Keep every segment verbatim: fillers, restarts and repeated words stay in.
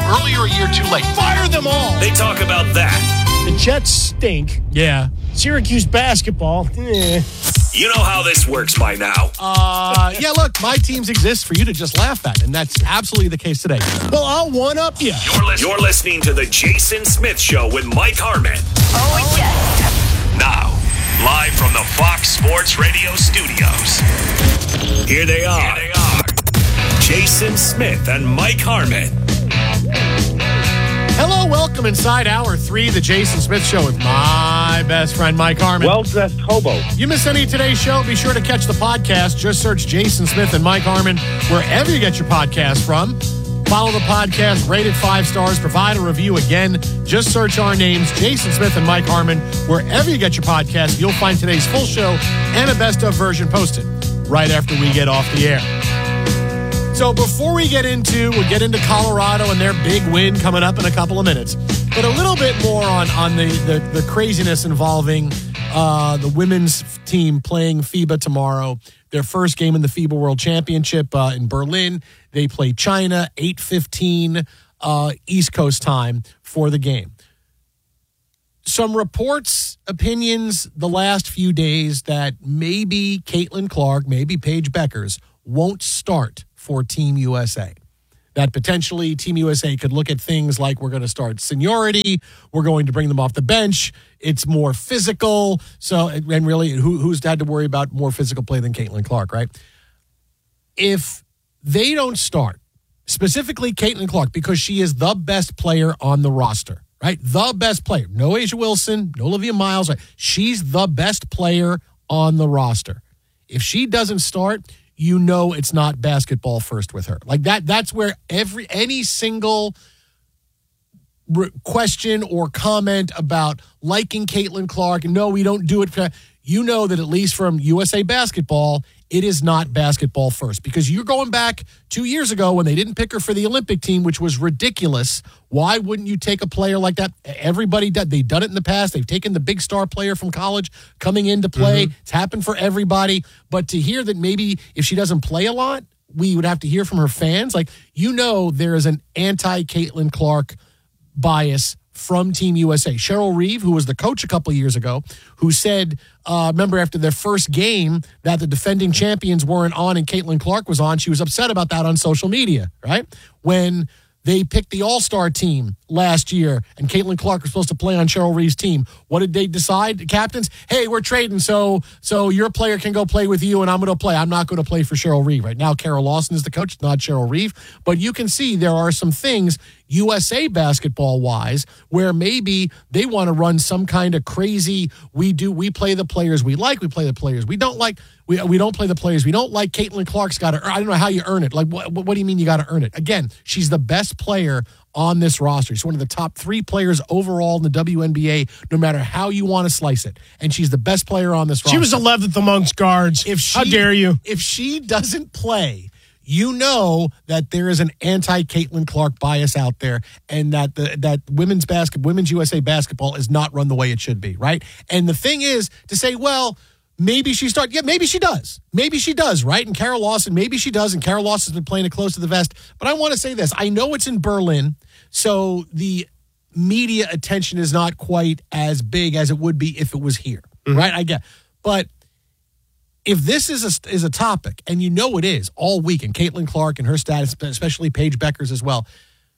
early or a year too late. Fire them all. They talk about that. The Jets stink. Yeah. Syracuse basketball. Eh. You know how this works by now. Uh, yeah, look, my teams exist for you to just laugh at, and that's absolutely the case today. Well, I'll one-up you. You're, li- You're listening to The Jason Smith Show with Mike Harmon. Oh, yes. Now, live from the Fox Sports Radio studios. Here they are. Here they are. Jason Smith and Mike Harmon. Hello, welcome inside hour three of the Jason Smith Show with my best friend, Mike Harmon. Well-dressed hobo. You miss any of today's show, be sure to catch the podcast. Just search Jason Smith and Mike Harmon wherever you get your podcast from. Follow the podcast, rate it five stars, provide a review again. Just search our names, Jason Smith and Mike Harmon, wherever you get your podcast. You'll find today's full show and a best-of version posted right after we get off the air. So before we get into, we'll get into Colorado and their big win coming up in a couple of minutes. But a little bit more on, on the, the, the craziness involving uh, the women's team playing FIBA tomorrow. Their first game in the FIBA World Championship uh, in Berlin. They play China, eight fifteen uh, East Coast time for the game. Some reports, opinions the last few days that maybe Caitlin Clark, maybe Paige Beckers won't start for Team U S A. That potentially Team U S A could look at things like we're going to start seniority, we're going to bring them off the bench, it's more physical. So, and really, who, who's had to worry about more physical play than Caitlin Clark, right? If they don't start, specifically Caitlin Clark, because she is the best player on the roster, right? The best player. No Asia Wilson, no Olivia Miles. Right? She's the best player on the roster. If she doesn't start, you know it's not basketball first with her. Like that, that's where every any single re- question or comment about liking Caitlin Clark, and no, we don't do it for, you know that at least from U S A Basketball, it is not basketball first. Because you're going back two years ago when they didn't pick her for the Olympic team, which was ridiculous. Why wouldn't you take a player like that? Everybody did. They've done it in the past. They've taken the big star player from college coming in to play. Mm-hmm. It's happened for everybody. But to hear that maybe if she doesn't play a lot, we would have to hear from her fans. Like, you know, there is an anti-Caitlin Clark bias from Team U S A. Cheryl Reeve, who was the coach a couple of years ago, who said, uh, remember after their first game that the defending champions weren't on and Caitlin Clark was on, she was upset about that on social media, right? When they picked the all-star team last year and Caitlin Clark was supposed to play on Cheryl Reeve's team. What did they decide, the captains? Hey, we're trading, so so your player can go play with you and I'm going to play. I'm not going to play for Cheryl Reeve. Right now, Carol Lawson is the coach, not Cheryl Reeve. But you can see there are some things U S A basketball-wise where maybe they want to run some kind of crazy, we do, we play the players we like, we play the players we don't like, we we don't play the players we don't like. Caitlin Clark's got to, I don't know how you earn it. Like, what, what do you mean you got to earn it? Again, she's the best player on this roster. She's one of the top three players overall in the W N B A, no matter how you want to slice it. And she's the best player on this roster. She was eleventh amongst guards. If she, how dare you? If she doesn't play, you know that there is an anti-Caitlin Clark bias out there, and that the, that women's basketball, women's U S A basketball is not run the way it should be, right? And the thing is to say, well, maybe she starts. Yeah, maybe she does. Maybe she does, right? And Carol Lawson, maybe she does, and Carol Lawson's been playing it close to the vest. But I want to say this. I know it's in Berlin, so the media attention is not quite as big as it would be if it was here, mm-hmm. right? I get. But if this is a, is a topic, and you know it is all week, and Caitlin Clark and her status, especially Paige Beckers as well,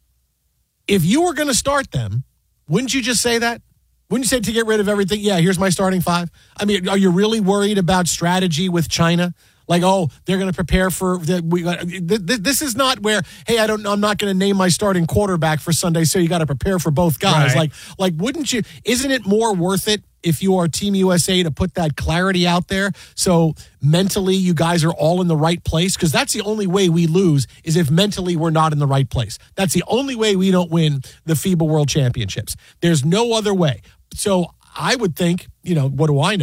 if you were going to start them, wouldn't you just say that? Wouldn't you say to get rid of everything? Yeah, here's my starting five. I mean, are you really worried about strategy with China? Like, oh, they're going to prepare for the, we. This is not where, hey, I don't, I'm not going to name my starting quarterback for Sunday, so you got to prepare for both guys. Right. Like, like, wouldn't you? Isn't it more worth it if you are Team U S A to put that clarity out there, so mentally you guys are all in the right place? Because that's the only way we lose, is if mentally we're not in the right place. That's the only way we don't win the FIBA World Championships. There's no other way. So I would think, you know, what do I know?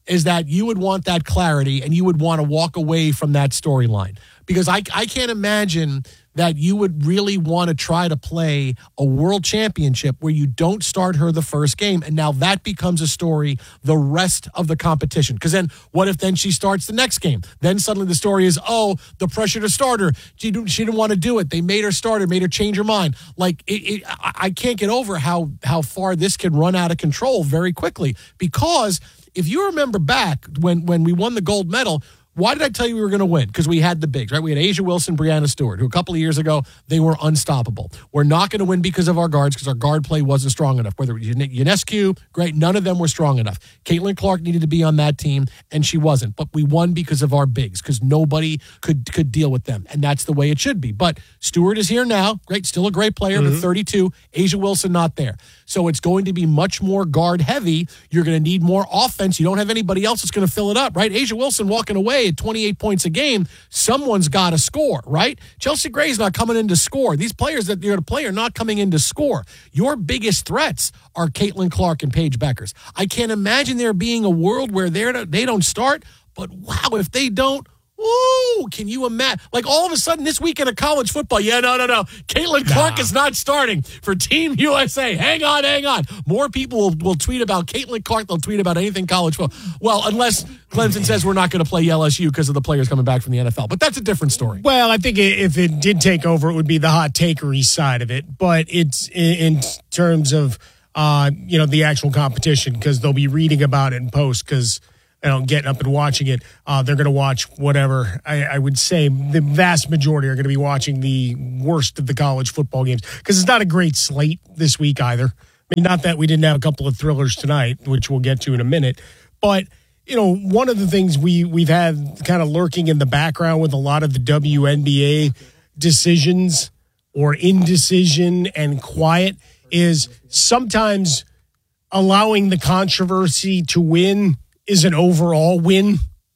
is that you would want that clarity and you would want to walk away from that storyline. Because I, I can't imagine that you would really want to try to play a world championship where you don't start her the first game. And now that becomes a story the rest of the competition. Because then what if then she starts the next game? Then suddenly the story is, oh, the pressure to start her. She didn't, she didn't want to do it. They made her start her, made her change her mind. Like, it, it, I, I can't get over how, how far this can run out of control very quickly. Because if you remember back when, when we won the gold medal, why did I tell you we were going to win? Because we had the bigs, right? We had Asia Wilson, Brianna Stewart, who a couple of years ago, they were unstoppable. We're not going to win because of our guards, because our guard play wasn't strong enough. Whether it was Ionescu, great, none of them were strong enough. Caitlin Clark needed to be on that team, and she wasn't. But we won because of our bigs, because nobody could could deal with them, and that's the way it should be. But Stewart is here now, great, still a great player, mm-hmm. but thirty-two. Asia Wilson not there. So it's going to be much more guard heavy. You're going to need more offense. You don't have anybody else that's going to fill it up, right? Asia Wilson walking away at twenty-eight points a game. Someone's got to score, right? Chelsea Gray's not coming in to score. These players that you're going to play are not coming in to score. Your biggest threats are Caitlin Clark and Paige Beckers. I can't imagine there being a world where they're, they don't start, but wow, if they don't, ooh, can you imagine? Like all of a sudden this weekend of college football, yeah, no, no, no. Caitlin Clark nah. is not starting for Team U S A. Hang on, hang on. More people will, will tweet about Caitlin Clark. They'll tweet about anything college football. Well, unless Clemson says we're not going to play L S U because of the players coming back from the N F L. But that's a different story. Well, I think if it did take over, it would be the hot takery side of it. But it's in terms of, uh, you know, the actual competition, because they'll be reading about it in post, because you know, getting up and watching it, uh, they're going to watch whatever. I, I would say the vast majority are going to be watching the worst of the college football games, because it's not a great slate this week either. I mean, not that we didn't have a couple of thrillers tonight, which we'll get to in a minute, but you know, one of the things we we've had kind of lurking in the background with a lot of the W N B A decisions or indecision and quiet is sometimes allowing the controversy to win is an overall win,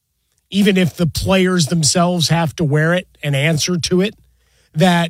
even if the players themselves have to wear it and answer to it. That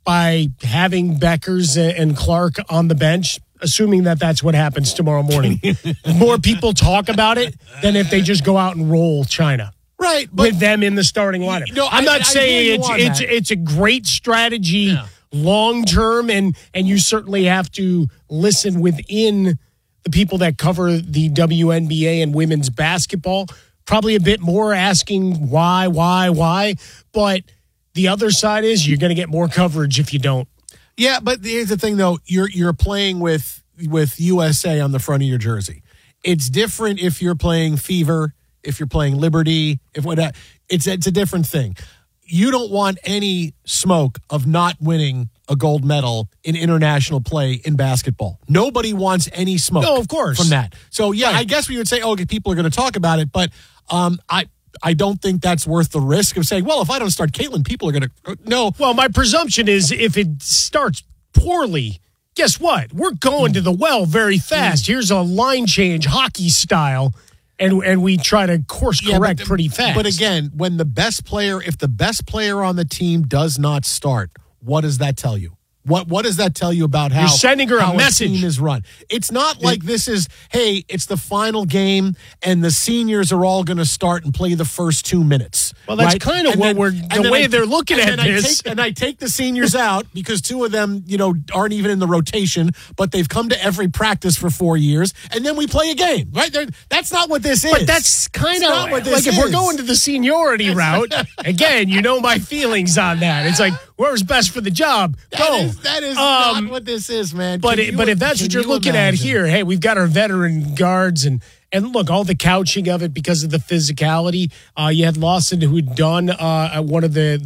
by having Beckers and Clark on the bench, assuming that that's what happens tomorrow morning, more people talk about it than if they just go out and roll China. Right. But, with them in the starting lineup. No, I'm not I, saying I it's it's it's a great strategy yeah. long term, and and you certainly have to listen within the people that cover the W N B A and women's basketball, probably a bit more asking why, why, why. But the other side is you're going to get more coverage if you don't. Yeah, but here's the thing, though. You're you're playing with with U S A on the front of your jersey. It's different if you're playing Fever, if you're playing Liberty, if what. It's it's a different thing. You don't want any smoke of not winning a gold medal in international play in basketball. Nobody wants any smoke. No, of course. From that. So, yeah, right. I guess we would say, oh, okay, people are going to talk about it, but um, I I don't think that's worth the risk of saying, well, if I don't start Caitlin, people are going to – no. Well, my presumption is if it starts poorly, guess what? We're going mm. to the well very fast. Mm. Here's a line change, hockey style. And and we try to course correct yeah, but, pretty fast. But again, when the best player, if the best player on the team does not start, what does that tell you? What what does that tell you about how, You're sending her how a message. team is run? It's not like this is, hey, it's the final game and the seniors are all going to start and play the first two minutes. Well, that's right? kind of and what then, we're the way I, they're looking at I this. Take, and I take the seniors out because two of them, you know, aren't even in the rotation, but they've come to every practice for four years, and then we play a game. Right? They're, that's not what this is. But that's kind of not what this like is. If we're going to the seniority route, again, you know my feelings on that. It's like whoever's best for the job, that go. Is, that is um, not what this is, man. But it, but if that's what you're looking imagine? at here, hey, we've got our veteran guards and and look, all the couching of it because of the physicality. Uh, you had Lawson who'd done uh, at one of the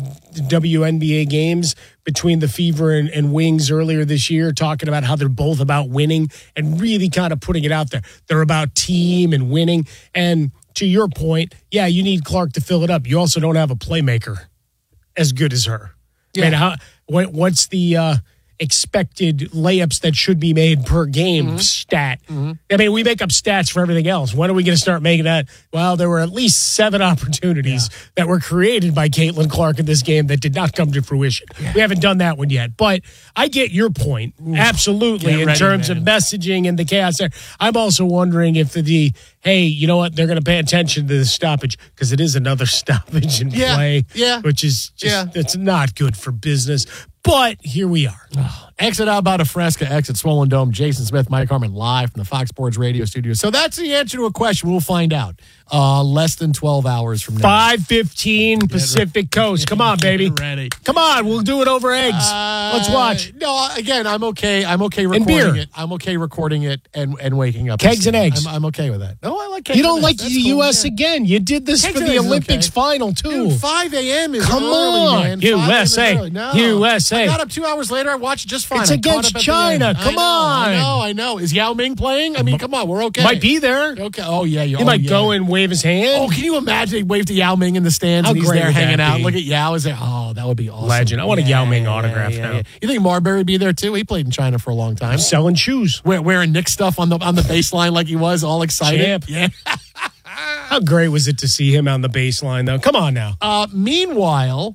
W N B A games between the Fever and, and Wings earlier this year, talking about how they're both about winning and really kind of putting it out there. They're about team and winning. And to your point, yeah, you need Clark to fill it up. You also don't have a playmaker as good as her. Yeah. And how? What, what's the? Uh, expected layups that should be made per game Mm-hmm. stat. Mm-hmm. I mean, we make up stats for everything else. When are we going to start making that? Well, there were at least seven opportunities yeah. that were created by Caitlin Clark in this game that did not come to fruition. Yeah. We haven't done that one yet. But I get your point. Ooh. Absolutely. In ready, terms man. of messaging and the chaos there. I'm also wondering if the, the hey, you know what? They're going to pay attention to the stoppage because it is another stoppage in yeah. play. Yeah. Which is just, yeah. it's not good for business. But here we are. Oh, exit out about a Fresca, exit Swollen Dome. Jason Smith, Mike Harmon, live from the Fox Sports Radio studio. So that's the answer to a question. We'll find out uh, less than twelve hours from now. five fifteen Pacific Coast. Come on, baby. Ready. Come on. We'll do it over eggs. Uh, Let's watch. No, again, I'm okay. I'm okay recording beer. it. I'm okay recording it and, and waking up. Kegs and eggs. I'm, I'm okay with that. No, I like kegs You don't and like eggs. the That's cool. U S Yeah. again. You did this Kegs for and the eggs is Olympics okay. final, too. Dude, five a.m. is Come early, on. man. U S A. five a.m. is early. No. U S A. I got up two hours later. I watched it just fine. It's I caught against up at the China. end. Come I know, on. I know, I know. Is Yao Ming playing? I mean, come on. We're okay. Might be there. Okay. Oh, yeah. You, He oh, might yeah. go and wave his hand. Oh, can you imagine he waved to Yao Ming in the stands How and he's great there would hanging that out? be? Look at Yao. Is there? Oh, that would be awesome. Legend. I want a Yao Ming autograph now. You think Marbury would be there too? He played in China for a long time. Selling shoes. Wear, wearing Nick stuff on the on the baseline like he was, all excited. Champ. Yeah. How great was it to see him on the baseline, though? Come on now. Uh, meanwhile,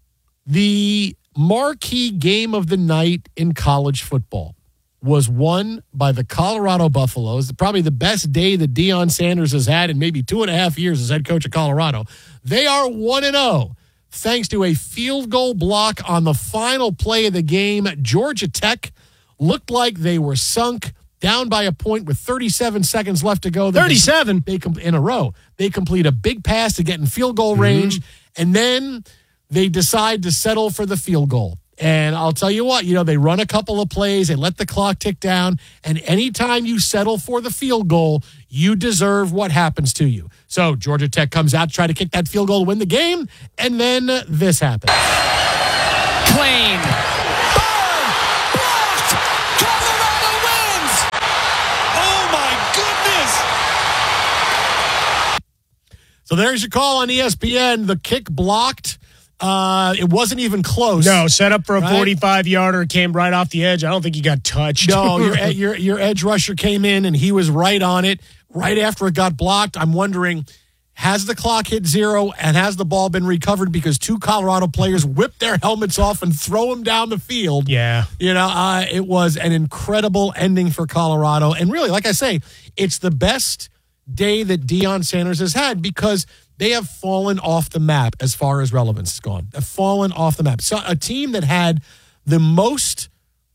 the marquee game of the night in college football was won by the Colorado Buffaloes. Probably the best day that Deion Sanders has had in maybe two and a half years as head coach of Colorado. They are one and oh thanks to a field goal block on the final play of the game. Georgia Tech looked like they were sunk, down by a point with thirty-seven seconds left to go. They thirty-seven? They com- in a row. They complete a big pass to get in field goal range, mm-hmm. and then they decide to settle for the field goal. And I'll tell you what, you know, they run a couple of plays, they let the clock tick down, and anytime you settle for the field goal, you deserve what happens to you. So Georgia Tech comes out to try to kick that field goal to win the game, and then this happens. Plain. Ball blocked. Colorado wins. Oh my goodness. So there's your call on E S P N. The kick blocked. Uh, it wasn't even close. No, set up for a right? forty-five yarder, came right off the edge. I don't think he got touched. No, your, your your edge rusher came in and he was right on it right after it got blocked. I'm wondering, has the clock hit zero and has the ball been recovered because two Colorado players whipped their helmets off and throw them down the field? Yeah. You know, uh, it was an incredible ending for Colorado. And really, like I say, it's the best day that Deion Sanders has had because they have fallen off the map as far as relevance is gone. They've fallen off the map. So a team that had the most,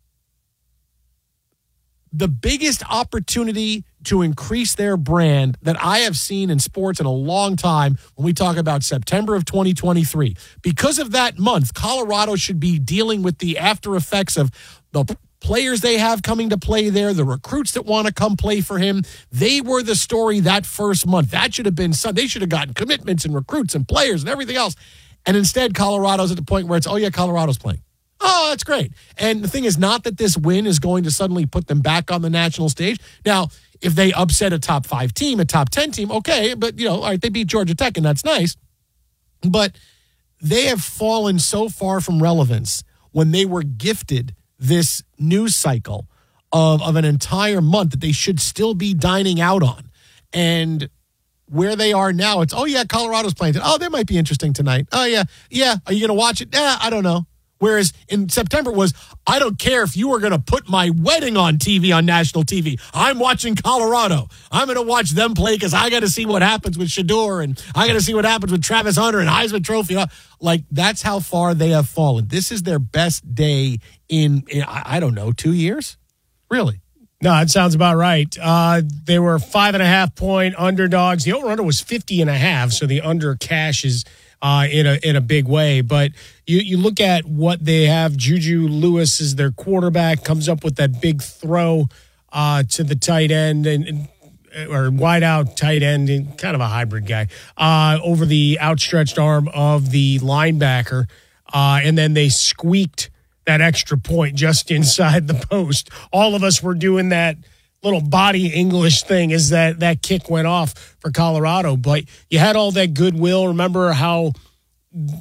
the biggest opportunity to increase their brand that I have seen in sports in a long time when we talk about September of twenty twenty-three. Because of that month, Colorado should be dealing with the after effects of the players they have coming to play there, the recruits that want to come play for him. They were the story that first month. That should have been some, they should have gotten commitments and recruits and players and everything else. And instead, Colorado's at the point where it's, oh yeah, Colorado's playing. Oh, that's great. And the thing is not that this win is going to suddenly put them back on the national stage. Now, if they upset a top five team, a top ten team, okay, but you know, all right, they beat Georgia Tech and that's nice. But they have fallen so far from relevance when they were gifted this news cycle of, of an entire month that they should still be dining out on. And where they are now, it's, oh, yeah, Colorado's playing. Oh, that might be interesting tonight. Oh, yeah. Yeah. Are you going to watch it? Yeah, I don't know. Whereas in September it was, I don't care if you were going to put my wedding on T V, on national T V. I'm watching Colorado. I'm going to watch them play because I got to see what happens with Shedeur and I got to see what happens with Travis Hunter and Heisman Trophy. Like, that's how far they have fallen. This is their best day in, in I don't know, two years? Really? No, it sounds about right. Uh, they were five and a half point underdogs. The over-under was fifty and a half, so the under cashes uh, in a in a big way. But you, you look at what they have. Juju Lewis is their quarterback, comes up with that big throw uh, to the tight end and, and or wide out tight end, and kind of a hybrid guy, uh, over the outstretched arm of the linebacker. Uh, and then they squeaked that extra point just inside the post. All of us were doing that little body English thing as that, that kick went off for Colorado. But you had all that goodwill. Remember how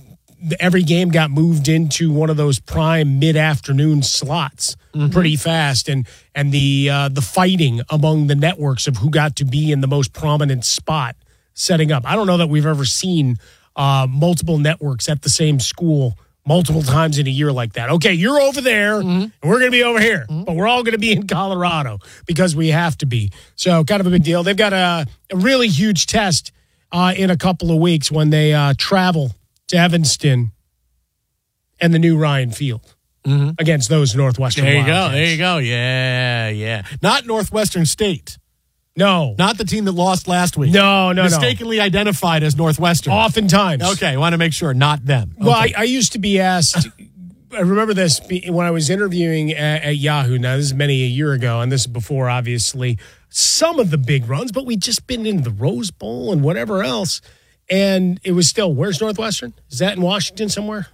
every game got moved into one of those prime mid-afternoon slots mm-hmm. pretty fast, and and the uh, the fighting among the networks of who got to be in the most prominent spot setting up. I don't know that we've ever seen uh, multiple networks at the same school multiple times in a year like that. Okay, you're over there, mm-hmm. and we're going to be over here, mm-hmm. but we're all going to be in Colorado because we have to be. So kind of a big deal. They've got a, a really huge test uh, in a couple of weeks when they uh, travel to Evanston and the new Ryan Field mm-hmm. against those Northwestern There you Wildcats. go. There you go. Yeah, yeah. Not Northwestern State. No. Not the team that lost last week. No, no, Mistakenly no. identified as Northwestern. Oftentimes. Okay, I want to make sure. Not them. Okay. Well, I, I used to be asked, I remember this when I was interviewing at, at Yahoo. Now, this is many a year ago, and this is before, obviously, some of the big runs, but we'd just been in the Rose Bowl and whatever else. And it was still, where's Northwestern? Is that in Washington somewhere?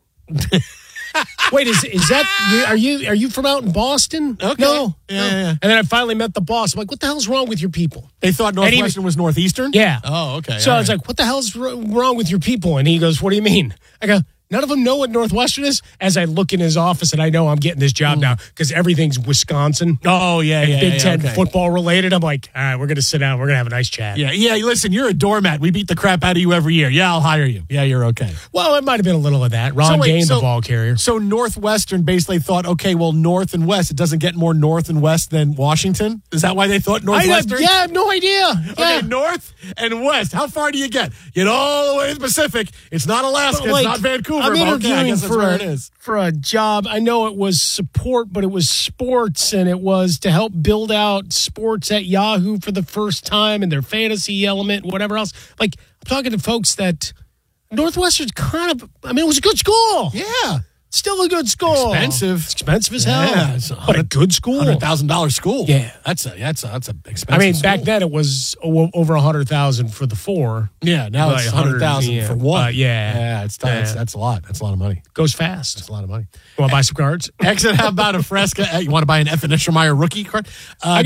Wait, is is that, are you are you from out in Boston? Okay. No. Yeah, no. yeah, yeah. And then I finally met the boss. I'm like, what the hell's wrong with your people? They thought Northwestern was Northeastern? Yeah. Oh, okay. So All I was right. like, what the hell's wrong with your people? And he goes, what do you mean? I go, none of them know what Northwestern is? As I look in his office and I know I'm getting this job mm. now because everything's Wisconsin. Oh, yeah, yeah. Big yeah, Ten okay. football related. I'm like, all right, we're going to sit down. We're going to have a nice chat. Yeah, yeah. Listen, you're a doormat. We beat the crap out of you every year. Yeah, I'll hire you. Yeah, you're okay. Well, it might have been a little of that. Ron So wait, Gaines, so- the ball carrier. So Northwestern basically thought, okay, well, North and West, it doesn't get more North and West than Washington? Is that why they thought I Northwestern? have, yeah, I have no idea. Okay, Yeah. North and West. How far do you get? Get all the way to the Pacific. It's not Alaska. But, like, it's not Vancouver. I'm but okay, I interviewing guess that's for where a, it is. for a job. I know it was support, but it was sports, and it was to help build out sports at Yahoo for the first time and their fantasy element, whatever else. Like, I'm talking to folks that Northwestern's kind of, I mean, it was a good school. Yeah. Still a good school. Expensive. It's expensive as hell. Yeah, it's a but a good school. one hundred thousand dollars school. Yeah. That's a, that's a, that's a expensive I mean, school. back then it was o- over one hundred thousand for the four. Yeah, now Like it's one hundred thousand yeah, for one. uh, yeah. Yeah, it's, that's, Yeah. that's a lot. That's a lot of money. Goes fast. That's a lot of money. Want to buy some cards? Exit, how about a Fresca? You want to buy an Ethan Eschenmeyer rookie card? Uh,